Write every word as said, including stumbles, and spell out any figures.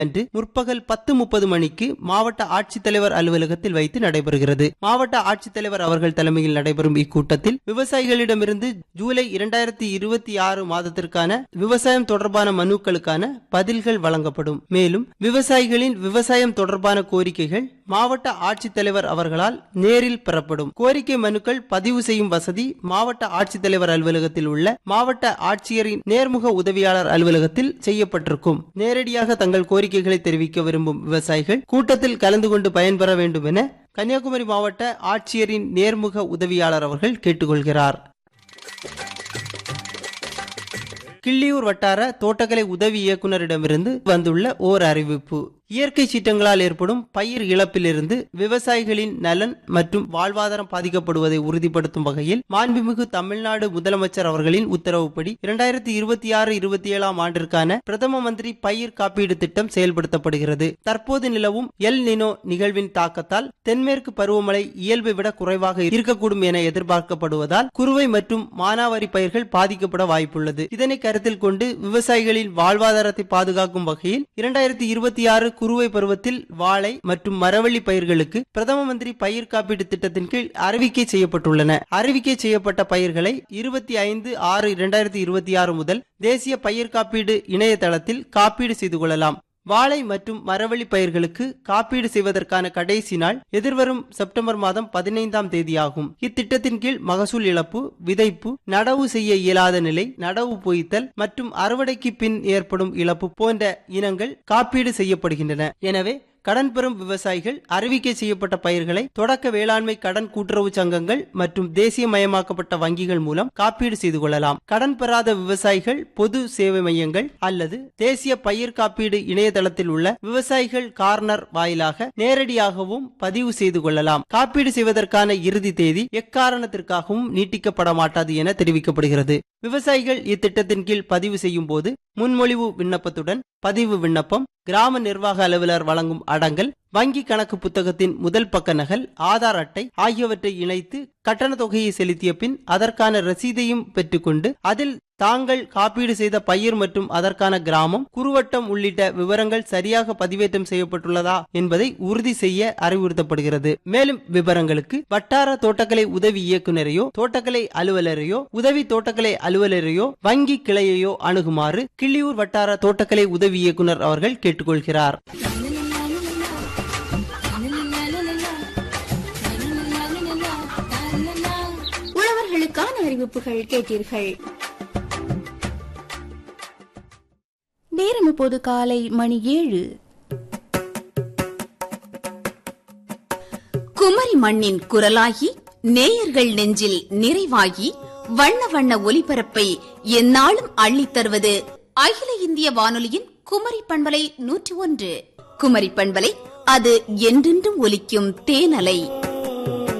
அன்று முற்பகல் பத்து முப்பது மணிக்கு மாவட்ட ஆட்சித்தலைவர் அலுவலகத்தில் வைத்து நடைபெறுகிறது. மாவட்ட ஆட்சித்தலைவர் அவர்கள் தலைமையில் நடைபெறும் இக்கூட்டத்தில் விவசாயிகளிடமிருந்து ஜூலை இரண்டாயிரத்தி இருபத்தி ஆறு மாதத்திற்கான விவசாயம் தொடர்பான மனுக்களுக்கான பதில்கள் வழங்கப்படும். மேலும் விவசாயிகளின் விவசாயம் தொடர்பான கோரிக்கைகள் மாவட்ட ஆட்சித்தலைவர் அவர்களால் நேரில் பெறப்படும். கோரிக்கை மனுக்கள் பதிவு செய்யும் வசதி மாவட்ட ஆட்சித்தலைவர் அலுவலகத்தில் உள்ள மாவட்ட ஆட்சியரின் நேர்முக உதவியாளர் அலுவலகத்தில் செய்யப்பட்டிருக்கும். நேரடியாக தங்கள் கோரிக்கைகளை தெரிவிக்க விரும்பும் விவசாயிகள் கூட்டத்தில் கலந்து கொண்டு பயன்பெற வேண்டும் என கன்னியாகுமரி மாவட்ட ஆட்சியரின் நேர்முக உதவியாளர் அவர்கள் கேட்டுக்கொள்கிறார். கிள்ளியூர் வட்டார தோட்டக்கலை உதவி இயக்குநரிடமிருந்து வந்துள்ள ஓர் அறிவிப்பு. இயற்கை சீற்றங்களால் ஏற்படும் பயிர் இழப்பிலிருந்து விவசாயிகளின் நலன் மற்றும் வாழ்வாதாரம் பாதிக்கப்படுவதை உறுதிப்படுத்தும் வகையில் மாண்புமிகு தமிழ்நாடு முதலமைச்சர் அவர்களின் உத்தரவுப்படி இரண்டாயிரத்தி இருபத்தி ஆறு இருபத்தி ஏழாம் ஆண்டிற்கான பிரதம மந்திரி பயிர் காப்பீடு திட்டம் செயல்படுத்தப்படுகிறது. தற்போது நிலவும் எல் நினோ நிகழ்வின் தாக்கத்தால் தென்மேற்கு பருவமழை இயல்பை விட குறைவாக இருக்கக்கூடும் என எதிர்பார்க்கப்படுவதால் குறுவை மற்றும் மானாவாரி பயிர்கள் பாதிக்கப்பட வாய்ப்புள்ளது. இதனை கருத்தில் கொண்டு விவசாயிகளின் வாழ்வாதாரத்தை பாதுகாக்கும் வகையில் இரண்டாயிரத்தி இருபத்தி ஆறு குறுவை பருவத்தில் வாழை மற்றும் மரவள்ளி பயிர்களுக்கு பிரதம மந்திரி பயிர் காப்பீடு திட்டத்தின் கீழ் அறிவிக்கை செய்யப்பட்டுள்ளன. அறிவிக்கை செய்யப்பட்ட பயிர்களை இருபத்தி ஐந்து ஆறு இரண்டாயிரத்தி இருபத்தி ஆறு முதல் தேசிய பயிர் காப்பீடு இணையதளத்தில் காப்பீடு செய்து கொள்ளலாம். வாழை மற்றும் மரவள்ளி பயிர்களுக்கு காப்பீடு செய்வதற்கான கடைசி நாள் எதிர்வரும் செப்டம்பர் மாதம் பதினைந்தாம் தேதியாகும். இத்திட்டத்தின் கீழ் மகசூல் இழப்பு, விதைப்பு, நடவு செய்ய இயலாத நிலை, நடவு பொய்த்தல் மற்றும் அறுவடைக்கு பின் ஏற்படும் இழப்பு போன்ற இனங்கள் காப்பீடு செய்யப்படுகின்றன. எனவே கடன் பெறும் விவசாயிகள் அறிவிக்கை செய்யப்பட்ட பயிர்களை தொடக்க வேளாண்மை கடன் கூட்டுறவு சங்கங்கள் மற்றும் தேசியமயமாக்கப்பட்ட வங்கிகள் மூலம் காப்பீடு செய்து கொள்ளலாம். கடன் பெறாத விவசாயிகள் பொது சேவை மையங்கள் அல்லது தேசிய பயிர் காப்பீடு இணையதளத்தில் உள்ள விவசாயிகள் கார்னர் வாயிலாக நேரடியாகவும் பதிவு செய்து கொள்ளலாம். காப்பீடு செய்வதற்கான இறுதி தேதி எக்காரணத்திற்காகவும் நீட்டிக்கப்பட மாட்டாது என தெரிவிக்கப்படுகிறது. விவசாயிகள் இத்திட்டத்தின் கீழ் பதிவு செய்யும் போது முன்மொழிவு விண்ணப்பத்துடன் பதிவு விண்ணப்பம், கிராம நிர்வாக அலுவலர் வழங்கும் அடங்கல், வங்கி கணக்கு புத்தகத்தின் முதல் பக்க நகல், ஆதார் அட்டை ஆகியவற்றை இணைத்து கட்டண தொகையை செலுத்திய பின் அதற்கான ரசீதையும் பெற்றுக்கொண்டு அதில் தாங்கள் காப்பீடு செய்த பயிர் மற்றும் அதற்கான கிராமம், குறுவட்டம் உள்ளிட்ட விவரங்கள் சரியாக பதிவேற்றம் செய்யப்பட்டுள்ளதா என்பதை உறுதி செய்ய அறிவுறுத்தப்படுகிறது. மேலும் விவரங்களுக்கு வட்டார தோட்டக்கலை உதவி இயக்குநரையோ, தோட்டக்கலை அலுவலரையோ, உதவி தோட்டக்கலை அலுவலரையோ, வங்கி கிளையையோ அணுகுமாறு கிள்ளியூர் வட்டார தோட்டக்கலை உதவி இயக்குநர் அவர்கள் கேட்டுக்கொள்கிறார். உழவர்களுக்கான அறிவிப்புகள் கேட்டீர்கள். நேரம் இப்போது காலை மணி ஏழு. குமரி மண்ணின் குரலாகி நேயர்கள் நெஞ்சில் நிறைவாகி வண்ண வண்ண ஒலிபரப்பை எந்நாளும் அள்ளித் தருவது அகில இந்திய வானொலியின் குமரி பண்பலை நூற்றி ஒன்று. குமரி பண்பலை அது என்றென்றும் ஒலிக்கும் தேனலை.